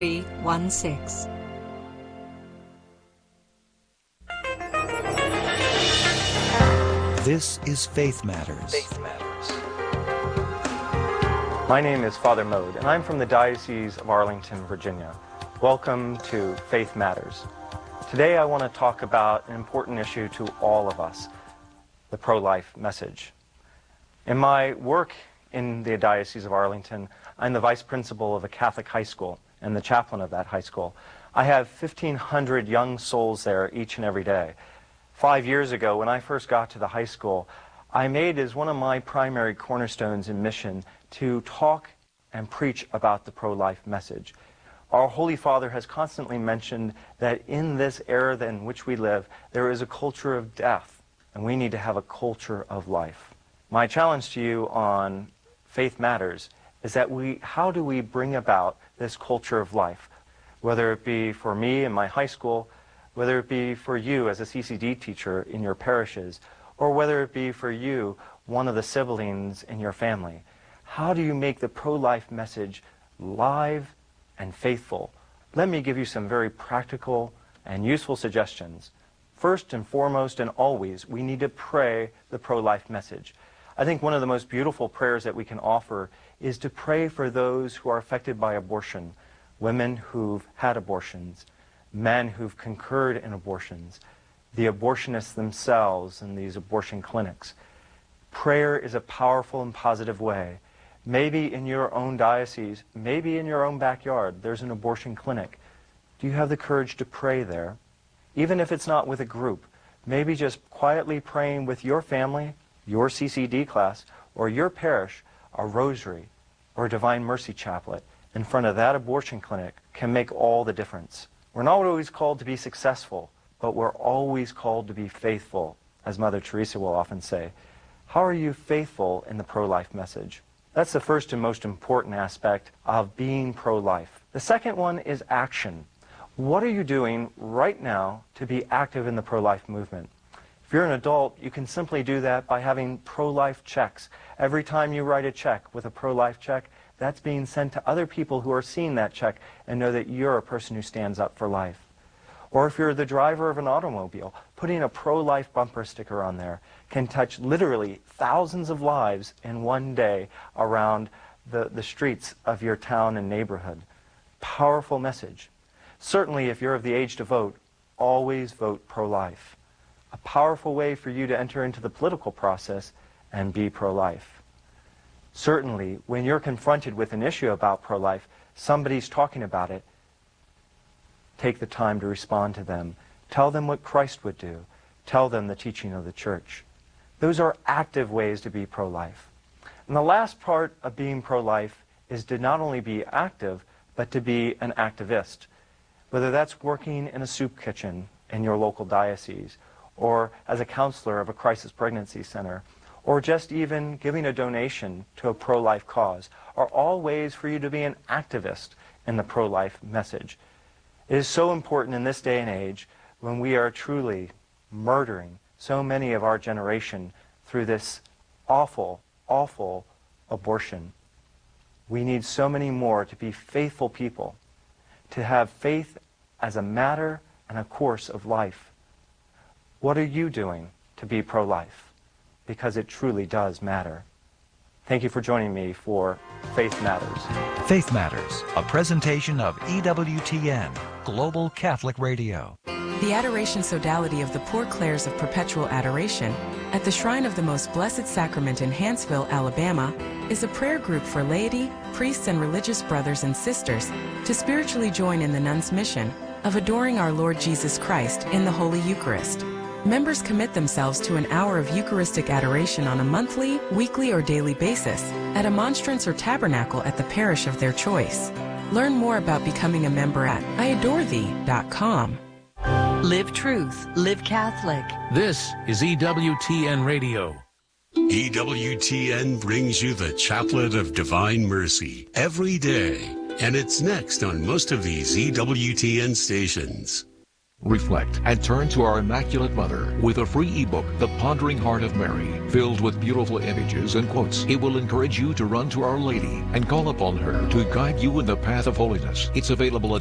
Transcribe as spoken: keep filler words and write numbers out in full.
three one six. This is Faith Matters. Faith Matters. My name is Father Mode, and I'm from the Diocese of Arlington, Virginia. Welcome to Faith Matters. Today I want to talk about an important issue to all of us, the pro-life message. In my work in the Diocese of Arlington, I'm the vice principal of a Catholic high school and the chaplain of that high school. I have fifteen hundred young souls there each and every day. Five years ago, when I first got to the high school, I made as one of my primary cornerstones in mission to talk and preach about the pro-life message. Our Holy Father has constantly mentioned that in this era in which we live, there is a culture of death, and we need to have a culture of life. My challenge to you on Faith Matters is that we, how do we bring about this culture of life, whether it be for me in my high school, whether it be for you as a C C D teacher in your parishes, or whether it be for you, one of the siblings in your family. How do you make the pro-life message live and faithful? Let me give you some very practical and useful suggestions. First and foremost and always, we need to pray the pro-life message. I think one of the most beautiful prayers that we can offer is to pray for those who are affected by abortion, women who've had abortions, men who've concurred in abortions, the abortionists themselves in these abortion clinics. Prayer is a powerful and positive way. Maybe in your own diocese, maybe in your own backyard, there's an abortion clinic. Do you have the courage to pray there? Even if it's not with a group, maybe just quietly praying with your family, your C C D class, or your parish, a rosary or a Divine Mercy chaplet in front of that abortion clinic can make all the difference. We're not always called to be successful, but we're always called to be faithful, as Mother Teresa will often say. How are you faithful in the pro-life message? That's the first and most important aspect of being pro-life. The second one is action. What are you doing right now to be active in the pro-life movement? If you're an adult, you can simply do that by having pro-life checks. Every time you write a check with a pro-life check, that's being sent to other people who are seeing that check and know that you're a person who stands up for life. Or if you're the driver of an automobile, putting a pro-life bumper sticker on there can touch literally thousands of lives in one day around the, the streets of your town and neighborhood. Powerful message. Certainly, if you're of the age to vote, always vote pro-life. A powerful way for you to enter into the political process and be pro-life. Certainly, when you're confronted with an issue about pro-life, somebody's talking about it, take the time to respond to them. Tell them what Christ would do. Tell them the teaching of the Church. Those are active ways to be pro-life. And the last part of being pro-life is to not only be active, but to be an activist. Whether that's working in a soup kitchen in your local diocese, or as a counselor of a crisis pregnancy center, or just even giving a donation to a pro-life cause, are all ways for you to be an activist in the pro-life message. It is so important in this day and age when we are truly murdering so many of our generation through this awful, awful abortion. We need so many more to be faithful people, to have faith as a matter and a course of life. What are you doing to be pro-life? Because it truly does matter. Thank you for joining me for Faith Matters. Faith Matters, a presentation of E W T N, Global Catholic Radio. The Adoration Sodality of the Poor Clares of Perpetual Adoration at the Shrine of the Most Blessed Sacrament in Hanceville, Alabama, is a prayer group for laity, priests, and religious brothers and sisters to spiritually join in the nuns' mission of adoring our Lord Jesus Christ in the Holy Eucharist. Members commit themselves to an hour of Eucharistic adoration on a monthly, weekly, or daily basis at a monstrance or tabernacle at the parish of their choice. Learn more about becoming a member at I adore thee dot com. Live truth, live Catholic. This is E W T N Radio. E W T N brings you the Chaplet of Divine Mercy every day, and it's next on most of these E W T N stations. reflect, and turn to our Immaculate Mother with a free ebook, The Pondering Heart of Mary, filled with beautiful images and quotes. It will encourage you to run to Our Lady and call upon her to guide you in the path of holiness. It's available at